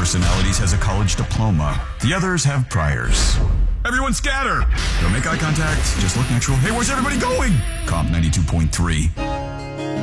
personalities has a college diploma. The others have priors. Everyone scatter! Don't make eye contact. Just look natural. Hey, where's everybody going? Comp 92.3.